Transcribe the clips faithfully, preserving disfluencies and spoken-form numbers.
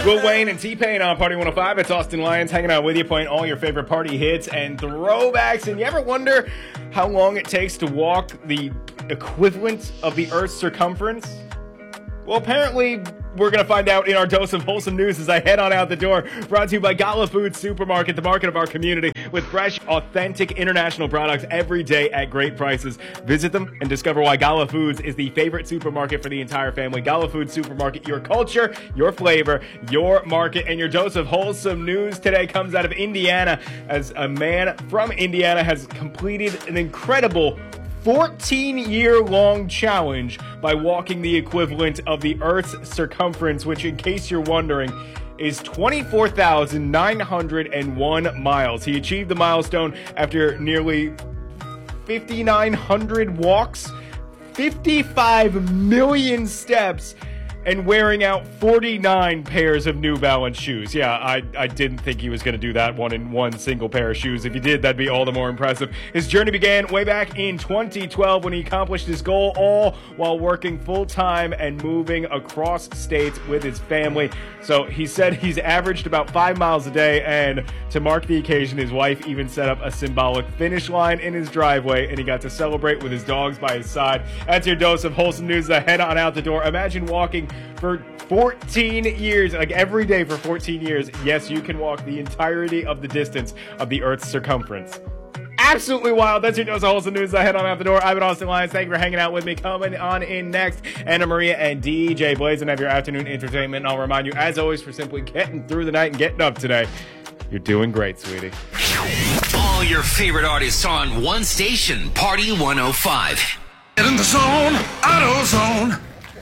Will Wayne and T-Pain on Party one oh five. It's Austin Lyons hanging out with you, playing all your favorite party hits and throwbacks. And you ever wonder how long it takes to walk the equivalent of the Earth's circumference? Well, apparently, we're going to find out in our dose of wholesome news as I head on out the door. Brought to you by Gala Foods Supermarket, the market of our community, with fresh, authentic international products every day at great prices. Visit them and discover why Gala Foods is the favorite supermarket for the entire family. Gala Foods Supermarket, your culture, your flavor, your market, and your dose of wholesome news today comes out of Indiana, as a man from Indiana has completed an incredible fourteen-year-long challenge by walking the equivalent of the Earth's circumference, which, in case you're wondering, is twenty-four thousand nine hundred one miles. He achieved the milestone after nearly five thousand nine hundred walks, fifty-five million steps, and wearing out forty-nine pairs of New Balance shoes. Yeah, I, I didn't think he was going to do that one in one single pair of shoes. If he did, that'd be all the more impressive. His journey began way back in twenty twelve when he accomplished his goal, all while working full-time and moving across states with his family. So he said he's averaged about five miles a day, and to mark the occasion, his wife even set up a symbolic finish line in his driveway, and he got to celebrate with his dogs by his side. That's your dose of wholesome news. Head on out the door. Imagine walking for fourteen years, like every day for fourteen years. Yes, you can walk the entirety of the distance of the Earth's circumference. Absolutely wild. That's your dose of wholesome news. I head on out the door. I've been Austin Lyons. Thank you for hanging out with me. Coming on in next, Anna Maria and D J Blaze, and have your afternoon entertainment. And I'll remind you, as always, for simply getting through the night and getting up today. You're doing great, sweetie. All your favorite artists on one station, Party one oh five. Get in the zone, AutoZone.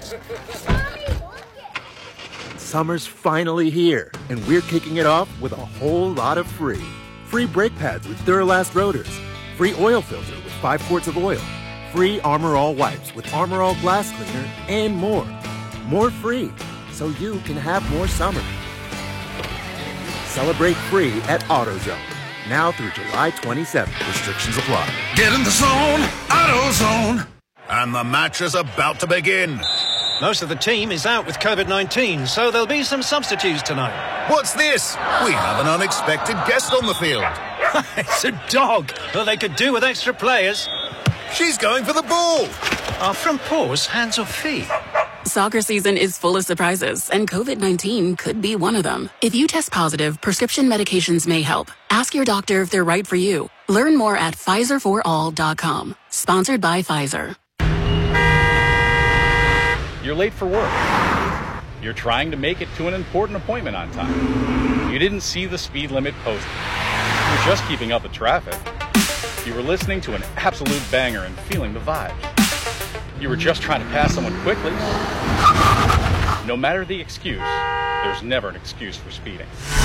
Summer's finally here, and we're kicking it off with a whole lot of free. Free brake pads with Duralast rotors. Free oil filter with five quarts of oil. Free Armor All wipes with Armor All glass cleaner, and more. More free, so you can have more summer. Celebrate free at AutoZone. Now through July twenty-seventh. Restrictions apply. Get in the zone, AutoZone. And the match is about to begin. Most of the team is out with COVID nineteen, so there'll be some substitutes tonight. What's this? We have an unexpected guest on the field. It's a dog. Well, they could do with extra players. She's going for the ball. Are front paws hands or feet? Soccer season is full of surprises, and COVID nineteen could be one of them. If you test positive, prescription medications may help. Ask your doctor if they're right for you. Learn more at Pfizer for all dot com. Sponsored by Pfizer. You're late for work. You're trying to make it to an important appointment on time. You didn't see the speed limit posted. You're just keeping up with traffic. You were listening to an absolute banger and feeling the vibe. You were just trying to pass someone quickly. No matter the excuse, there's never an excuse for speeding.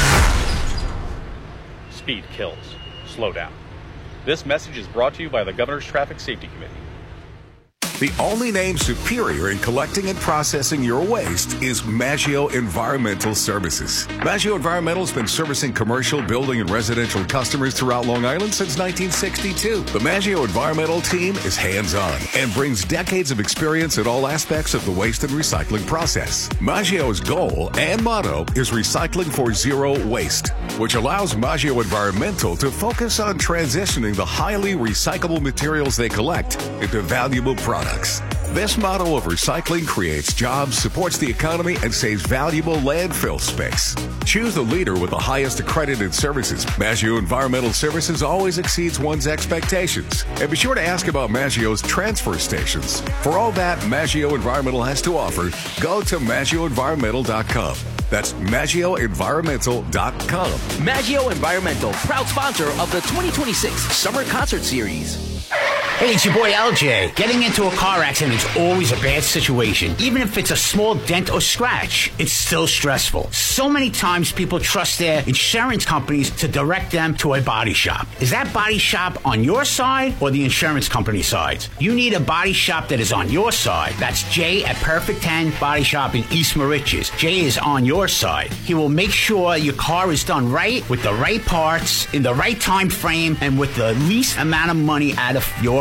Speed kills. Slow down. This message is brought to you by the Governor's Traffic Safety Committee. The only name superior in collecting and processing your waste is Maggio Environmental Services. Maggio Environmental has been servicing commercial, building, and residential customers throughout Long Island since nineteen sixty-two. The Maggio Environmental team is hands-on and brings decades of experience in all aspects of the waste and recycling process. Maggio's goal and motto is recycling for zero waste, which allows Maggio Environmental to focus on transitioning the highly recyclable materials they collect into valuable products. This model of recycling creates jobs, supports the economy, and saves valuable landfill space. Choose the leader with the highest accredited services. Maggio Environmental Services always exceeds one's expectations. And be sure to ask about Maggio's transfer stations. For all that Maggio Environmental has to offer, go to Maggio Environmental dot com. That's Maggio Environmental dot com. Maggio Environmental, proud sponsor of the twenty twenty-six Summer Concert Series. Hey, it's your boy L J. Getting into a car accident is always a bad situation. Even if it's a small dent or scratch, it's still stressful. So many times people trust their insurance companies to direct them to a body shop. Is that body shop on your side or the insurance company side? You need a body shop that is on your side. That's Jay at Perfect ten Body Shop in East Moriches. Jay is on your side. He will make sure your car is done right, with the right parts, in the right time frame, and with the least amount of money out of your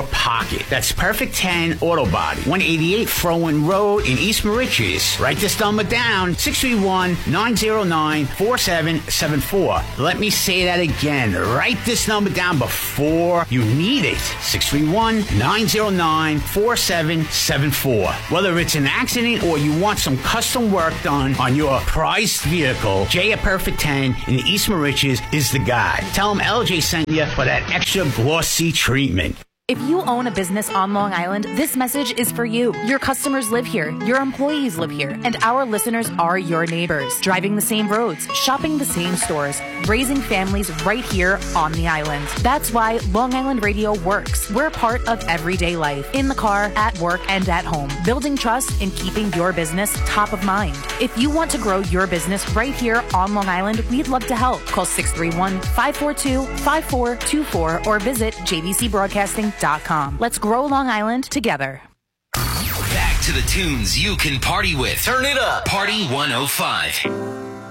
pocket. That's Perfect ten Auto Body, one eighty-eight Frowen Road in East Moriches. Write this number down, six three one, nine zero nine, four seven seven four. Let me say that again. Write this number down before you need it. six three one, nine zero nine, four seven seven four. Whether it's an accident or you want some custom work done on your prized vehicle, Jay at Perfect ten in East Moriches is the guy. Tell him L J sent you for that extra glossy treatment. If you own a business on Long Island, this message is for you. Your customers live here, your employees live here, and our listeners are your neighbors. Driving the same roads, shopping the same stores, raising families right here on the island. That's why Long Island Radio works. We're part of everyday life, in the car, at work, and at home, building trust and keeping your business top of mind. If you want to grow your business right here on Long Island, we'd love to help. Call six three one, five four two, five four two four or visit j v c broadcasting dot com. Let's grow Long Island together. Back to the tunes you can party with. Turn it up. Party one oh five.